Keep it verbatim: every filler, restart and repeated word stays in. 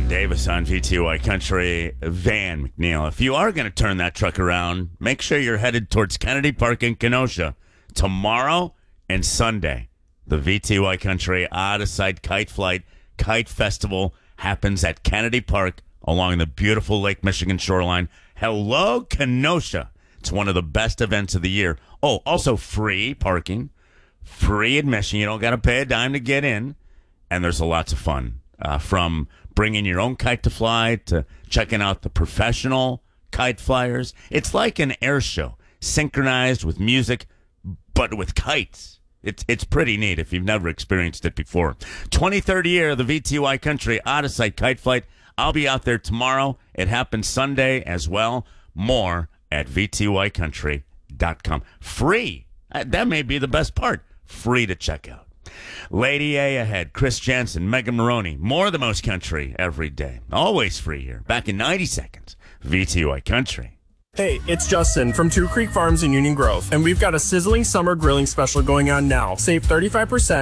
Davis on V T Y Country. Van McNeil, if you are going to turn that truck around, make sure you're headed towards Kennedy Park in Kenosha tomorrow and Sunday. The V T Y Country Out-of-Sight Kite Flight Kite Festival happens at Kennedy Park along the beautiful Lake Michigan shoreline. Hello, Kenosha. It's one of the best events of the year. Oh, also free parking, free admission. You don't got to pay a dime to get in. And there's a lots of fun, uh, from bringing your own kite to fly to checking out the professional kite flyers. It's like an air show, synchronized with music, but with kites. It's it's pretty neat if you've never experienced it before. twenty-third year of the V T Y Country Out-of-Sight Kite Flight. I'll be out there tomorrow. It happens Sunday as well. More at V T Y country dot com. Free. That may be the best part. Free to check out. Lady A ahead. Chris Jensen, Megan Maroney. More of the most country every day. Always free here. Back in ninety seconds. V T Y Country. Hey, it's Justin from Two Creek Farms in Union Grove, and we've got a sizzling summer grilling special going on now. Save thirty-five percent